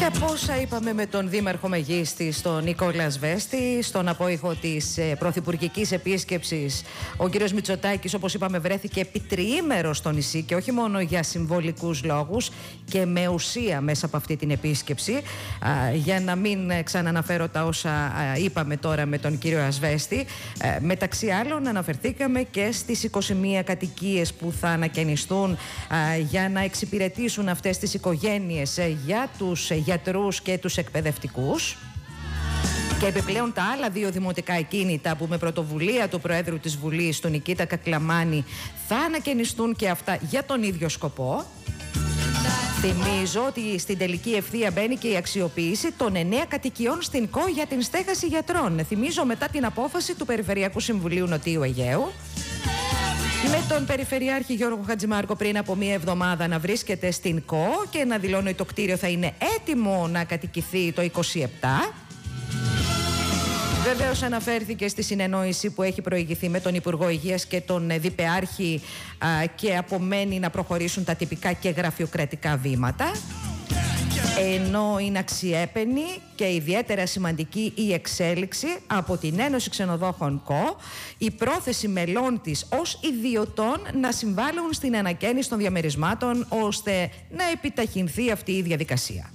Και από όσα είπαμε με τον Δήμαρχο Μεγίστη, τον Νικόλα Ασβέστη, στον απόϊχο της πρωθυπουργικής επίσκεψης, ο κύριος Μητσοτάκης, όπως είπαμε, βρέθηκε επί τριήμερο στο νησί και όχι μόνο για συμβολικούς λόγους και με ουσία μέσα από αυτή την επίσκεψη. Για να μην ξαναναφέρω τα όσα είπαμε τώρα με τον κύριο Ασβέστη, μεταξύ άλλων αναφερθήκαμε και στις 21 κατοικίες που θα ανακαινιστούν για να εξυπηρετήσουν αυτές τις οικογένειες για τους γιατρούς και τους εκπαιδευτικούς, και επιπλέον τα άλλα δύο δημοτικά ακίνητα που με πρωτοβουλία του Προέδρου της Βουλής, του Νικήτα Κακλαμάνη, θα ανακαινιστούν και αυτά για τον ίδιο σκοπό. Θυμίζω ότι στην τελική ευθεία μπαίνει και η αξιοποίηση των 9 κατοικιών στην ΚΟ για την στέγαση γιατρών. Θυμίζω μετά την απόφαση του Περιφερειακού Συμβουλίου Νοτιού Αιγαίου, με τον Περιφερειάρχη Γιώργο Χατζημάρκο πριν από μία εβδομάδα να βρίσκεται στην ΚΟ και να δηλώνει ότι το κτίριο θα είναι έτοιμο να κατοικηθεί το 27. Βεβαίως αναφέρθηκε στη συνεννόηση που έχει προηγηθεί με τον Υπουργό Υγείας και τον Διπεάρχη και απομένει να προχωρήσουν τα τυπικά και γραφειοκρατικά βήματα. Ενώ είναι αξιέπαινη και ιδιαίτερα σημαντική η εξέλιξη από την Ένωση Ξενοδόχων ΚΟ, η πρόθεση μελών της ως ιδιωτών να συμβάλλουν στην ανακαίνιση των διαμερισμάτων ώστε να επιταχυνθεί αυτή η διαδικασία.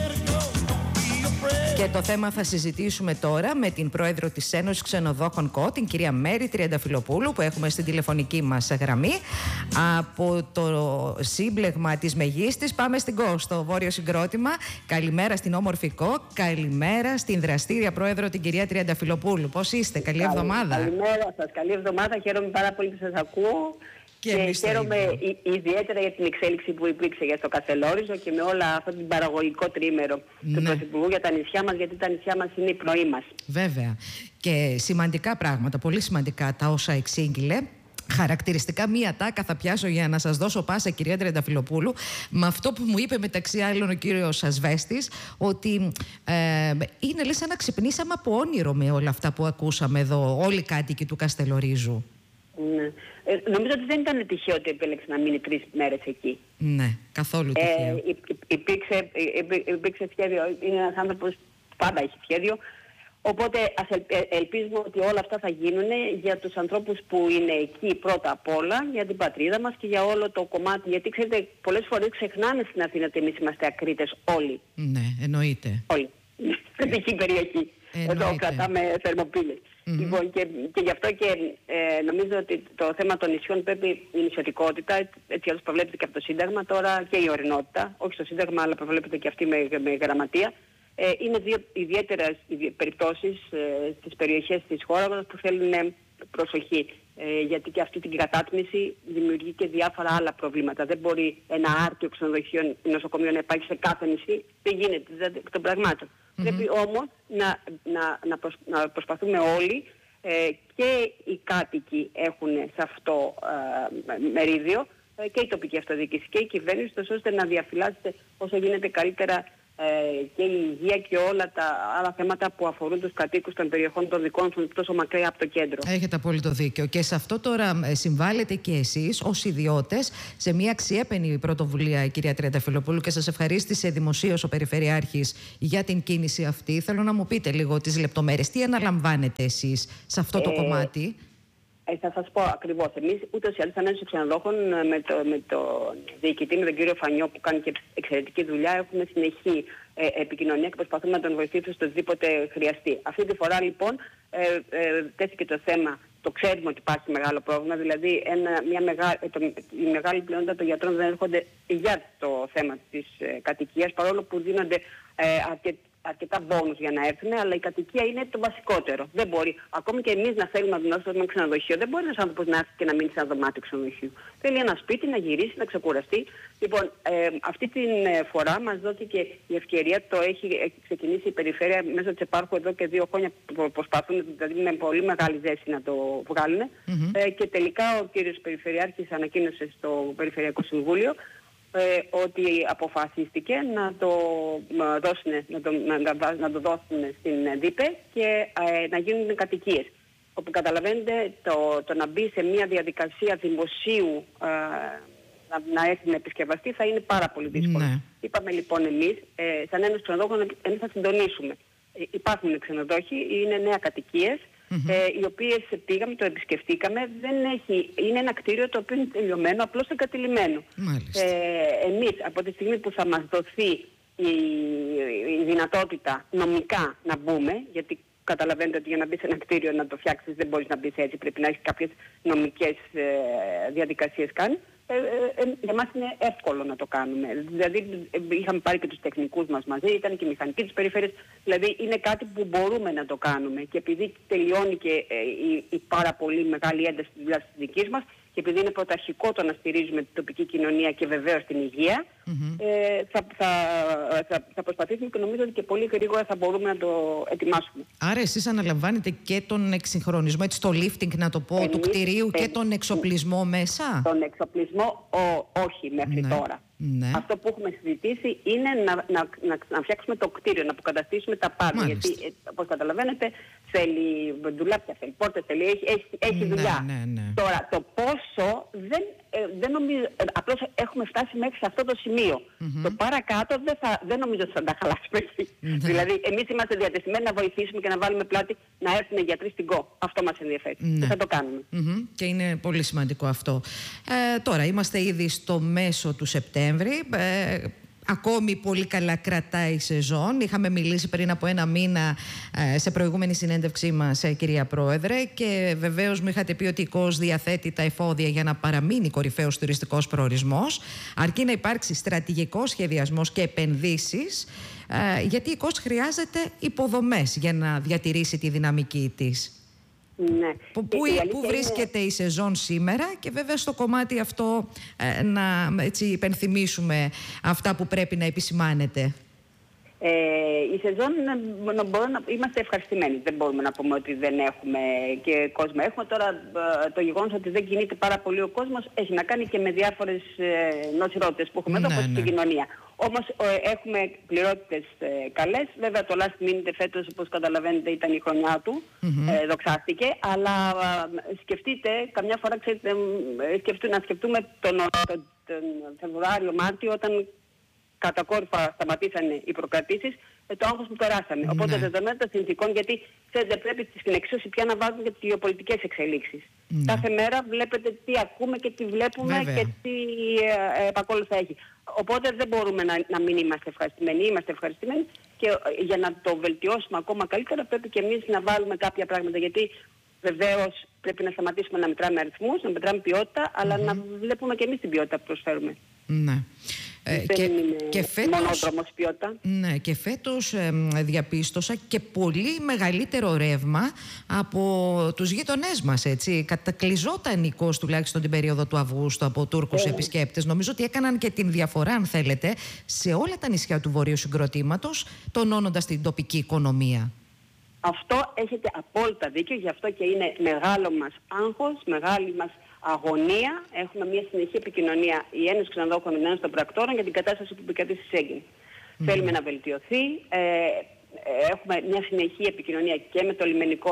Και το θέμα θα συζητήσουμε τώρα με την πρόεδρο της Ένωσης Ξενοδόχων ΚΟ, την κυρία Μέρη Τριανταφυλοπούλου, που έχουμε στην τηλεφωνική μας γραμμή. Από το σύμπλεγμα της Μεγίστης πάμε στην ΚΟ, στο βόρειο συγκρότημα. Καλημέρα στην όμορφη ΚΟ, καλημέρα στην δραστήρια πρόεδρο, την κυρία Τριανταφυλοπούλου. Πώς είστε, καλή εβδομάδα. Καλημέρα σας, καλή εβδομάδα, χαίρομαι πάρα πολύ που σας ακούω. Και χαίρομαι ιδιαίτερα για την εξέλιξη που υπήρξε για το Καστελόριζο και με όλα αυτό το παραγωγικό τρίμερο του Πρωθυπουργού για τα νησιά μας, γιατί τα νησιά μας είναι η πνοή μας. Βέβαια. Και σημαντικά πράγματα, πολύ σημαντικά τα όσα εξήγηλε. Χαρακτηριστικά μία τάκα θα πιάσω για να σας δώσω πάσα, κυρία Τριανταφυλοπούλου, με αυτό που μου είπε μεταξύ άλλων ο κύριος Ασβέστης, ότι είναι λες σαν να ξυπνήσαμε από όνειρο με όλα αυτά που ακούσαμε εδώ όλοι οι κάτοικοι του Καστελορίζου. Ναι. Νομίζω ότι δεν ήταν τυχαίο ότι επέλεξε να μείνει 3 μέρες εκεί. Ναι, καθόλου τυχαίο. Υπήρξε σχέδιο, είναι ένας άνθρωπος που πάντα έχει σχέδιο. Οπότε ελπίζουμε ότι όλα αυτά θα γίνουν για τους ανθρώπους που είναι εκεί πρώτα απ' όλα, για την πατρίδα μας και για όλο το κομμάτι. Γιατί ξέρετε, πολλές φορές ξεχνάμε στην Αθήνα ότι εμείς είμαστε ακρίτες όλοι. Ναι, εννοείται. Όλοι. Στην δική περιοχή. Εδώ κρατάμε θερμοπύλες. Λοιπόν, και γι' αυτό και νομίζω ότι το θέμα των νησιών πρέπει η νησιωτικότητα, έτσι όπως προβλέπεται και από το Σύνταγμα τώρα, και η ορεινότητα, όχι στο Σύνταγμα αλλά προβλέπεται και αυτή με γραμματεία. Είναι δύο ιδιαίτερες περιπτώσεις στις περιοχές της χώρας που θέλουν προσοχή. Γιατί και αυτή την κατάτμιση δημιουργεί και διάφορα άλλα προβλήματα. Δεν μπορεί ένα άρτιο ξενοδοχείο ή νοσοκομείο να υπάρχει σε κάθε νησί. Δεν γίνεται, εκ των πραγμάτων. Πρέπει όμως να προσπαθούμε όλοι, και οι κάτοικοι έχουν σε αυτό μερίδιο, και η τοπική αυτοδιοίκηση και η κυβέρνηση, ώστε να διαφυλάσσεται όσο γίνεται καλύτερα και η υγεία και όλα τα άλλα θέματα που αφορούν τους κατοίκους των περιοχών των δικών τους τόσο μακριά από το κέντρο. Έχετε απόλυτο δίκιο. Και σε αυτό τώρα συμβάλλετε και εσείς ως ιδιώτες σε μια αξιέπαινη πρωτοβουλία, κυρία Τριανταφυλοπούλου, και σας ευχαρίστησε δημοσίως ο Περιφερειάρχης για την κίνηση αυτή. Θέλω να μου πείτε λίγο τις λεπτομέρειες. Τι αναλαμβάνετε εσείς σε αυτό το κομμάτι? Θα σας πω ακριβώς. Εμείς ούτως ή άλλως σαν Ένωση Ξενοδόχων με τον διοικητή, με τον κύριο Φανιό, που κάνει και εξαιρετική δουλειά, έχουμε συνεχή επικοινωνία και προσπαθούμε να τον βοηθήσουμε στο οτιδήποτε χρειαστεί. Αυτή τη φορά λοιπόν τέθηκε το θέμα, το ξέρουμε ότι υπάρχει μεγάλο πρόβλημα, δηλαδή η μεγάλη πλειονότητα των γιατρών δεν έρχονται για το θέμα της κατοικίας, παρόλο που δίνονται αρκετά μπόνους για να έρθουν, αλλά η κατοικία είναι το βασικότερο. Δεν μπορεί, ακόμη και εμείς να θέλουμε να δώσουμε ένα ξενοδοχείο, δεν μπορεί ένας άνθρωπος να έρθει και να μείνει σε ένα δωμάτιο ξενοδοχείου. Θέλει ένα σπίτι, να γυρίσει, να ξεκουραστεί. Λοιπόν, αυτή την φορά μας δόθηκε η ευκαιρία, το έχει ξεκινήσει η Περιφέρεια μέσω της Επάρχου εδώ και 2 χρόνια που προσπαθούν, δηλαδή με πολύ μεγάλη ζέση να το βγάλουν. Και τελικά ο κύριος Περιφερειάρχης ανακοίνωσε στο Περιφερειακό Συμβούλιο ότι αποφασίστηκε να το δώσουν στην ΔΥΠΕ και να γίνουν κατοικίες. Όπου καταλαβαίνετε το να μπει σε μια διαδικασία δημοσίου να έρθει να επισκευαστεί θα είναι πάρα πολύ δύσκολο. Ναι. Είπαμε λοιπόν εμείς, σαν Ένωση Ξενοδόχων, εμείς θα συντονίσουμε. Υπάρχουν ξενοδόχοι, είναι νέα κατοικίες, οι οποίες πήγαμε, το επισκεφτήκαμε. Είναι ένα κτίριο το οποίο είναι τελειωμένο, απλώς εγκατηλημμένο. Εμείς από τη στιγμή που θα μας δοθεί η δυνατότητα νομικά να μπούμε, γιατί καταλαβαίνετε ότι για να μπει σε ένα κτίριο να το φτιάξεις δεν μπορείς να μπεις έτσι, πρέπει να έχεις κάποιες νομικές διαδικασίες κάνει. Για μας είναι εύκολο να το κάνουμε. Δηλαδή είχαμε πάρει και τους τεχνικούς μας μαζί, ήταν και οι μηχανικοί της περιφέρειας. Δηλαδή είναι κάτι που μπορούμε να το κάνουμε. Και επειδή τελειώνει και η πάρα πολύ μεγάλη ένταση της δουλειάς της δικής μας, και επειδή είναι πρωταρχικό το να στηρίζουμε την τοπική κοινωνία και βεβαίως την υγεία, θα προσπαθήσουμε και νομίζω ότι και πολύ γρήγορα θα μπορούμε να το ετοιμάσουμε. Άρα εσείς αναλαμβάνετε και τον εξυγχρονισμό, έτσι το lifting να το πω, του κτηρίου και τον εξοπλισμό μέσα? Τον εξοπλισμό όχι μέχρι τώρα. Ναι. Αυτό που έχουμε συζητήσει είναι να φτιάξουμε το κτίριο, να αποκαταστήσουμε τα πάντα. Γιατί, όπως καταλαβαίνετε, θέλει ντουλάπια, θέλει πόρτες, έχει δουλειά. Ναι. Τώρα, το πόσο δεν νομίζω, απλώς έχουμε φτάσει μέχρι σε αυτό το σημείο. Το παρακάτω δεν νομίζω ότι θα τα χαλάσουμε. Δηλαδή, εμείς είμαστε διατεθειμένοι να βοηθήσουμε και να βάλουμε πλάτη να έρθουν οι γιατροί στην ΚΟ. Αυτό μας ενδιαφέρει. Και θα το κάνουμε. Και είναι πολύ σημαντικό αυτό. Τώρα, είμαστε ήδη στο μέσο του Σεπτέμβρη. Ακόμη πολύ καλά κρατάει η σεζόν. Είχαμε μιλήσει πριν από ένα μήνα σε προηγούμενη συνέντευξή μας, κυρία Πρόεδρε, και βεβαίως μου είχατε πει ότι η ΚΟΣ διαθέτει τα εφόδια για να παραμείνει κορυφαίος τουριστικός προορισμός, αρκεί να υπάρξει στρατηγικός σχεδιασμός και επενδύσεις, γιατί η ΚΟΣ χρειάζεται υποδομές για να διατηρήσει τη δυναμική της. Ναι. Πού βρίσκεται η σεζόν σήμερα, και βέβαια στο κομμάτι αυτό να υπενθυμίσουμε αυτά που πρέπει να επισημάνετε. Η σεζόν είμαστε ευχαριστημένοι. Δεν μπορούμε να πούμε ότι δεν έχουμε και κόσμο. Έχουμε τώρα το γεγονός ότι δεν κινείται πάρα πολύ ο κόσμος, έχει να κάνει και με διάφορες νοσηρότητες που έχουμε εδώ, όπως στην κοινωνία. Όμως έχουμε πληρότητες καλές. Βέβαια το last minute φέτος, όπως καταλαβαίνετε, ήταν η χρονιά του, δοξάστηκε. Αλλά σκεφτείτε, καμιά φορά να σκεφτούμε τον Φεβρουάριο-Μάρτιο, όταν κατακόρυφα σταματήσανε οι προκρατήσεις, το άγχος που περάσαμε. Οπότε δεδομένων των συνθηκών, γιατί ξέρετε, πρέπει στην εξίσωση πια να βάζουμε και τις γεωπολιτικές εξελίξεις. Κάθε μέρα βλέπετε τι ακούμε και τι βλέπουμε και τι επακόλουθα έχει. Οπότε δεν μπορούμε να μην είμαστε ευχαριστημένοι. Είμαστε ευχαριστημένοι και για να το βελτιώσουμε ακόμα καλύτερα πρέπει και εμείς να βάλουμε κάποια πράγματα. Γιατί βεβαίως πρέπει να σταματήσουμε να μετράμε αριθμούς, να μετράμε ποιότητα, αλλά να βλέπουμε και εμείς την ποιότητα που προσφέρουμε. Ναι. Και μονόδρομος ποιότητα. Ναι, και φέτος διαπίστωσα και πολύ μεγαλύτερο ρεύμα από τους γείτονές μας, έτσι. Κατακλυζόταν η ΚΟΣ τουλάχιστον την περίοδο του Αυγούστου από Τούρκους επισκέπτες. Νομίζω ότι έκαναν και την διαφορά, αν θέλετε, σε όλα τα νησιά του Βορείου Συγκροτήματος, τονώνοντας την τοπική οικονομία. Αυτό έχετε απόλυτα δίκιο, γι' αυτό και είναι μεγάλο μας άγχος, μεγάλη μας αγωνία. Έχουμε μια συνεχή επικοινωνία, η Ένωση Ξενοδόχων με την Ένωση των Πρακτόρων, για την κατάσταση που επικρατεί στη Σέγγεν. Θέλουμε να βελτιωθεί. Έχουμε μια συνεχή επικοινωνία και με το λιμενικό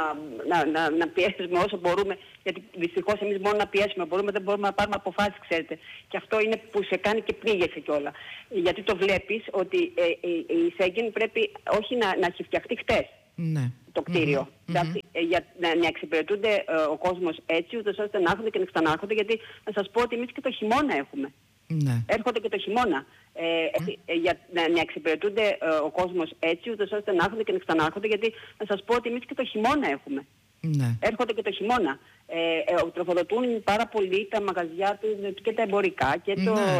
να πιέσουμε όσο μπορούμε, γιατί δυστυχώς εμείς μόνο να πιέσουμε μπορούμε, δεν μπορούμε να πάρουμε αποφάσεις, ξέρετε. Και αυτό είναι που σε κάνει και πνίγεσαι κιόλα. Γιατί το βλέπεις ότι η Σέγγεν πρέπει όχι να έχει φτιαχτεί χτες. Ναι. Το κτίριο. Για να εξυπηρετούνται ο κόσμος έτσι, ούτως ώστε να έρχονται και να ξανάρχονται, γιατί να σας πω ότι εμείς και το χειμώνα έχουμε. Ναι. Έρχονται και το χειμώνα. Για να εξυπηρετούνται ο κόσμος έτσι, ούτως ώστε να έρχονται και να ξανάρχονται, γιατί να σας πω ότι εμείς και το χειμώνα έχουμε. Ναι. Έρχονται και το χειμώνα. Τροφοδοτούν πάρα πολύ τα μαγαζιά του και τα εμπορικά και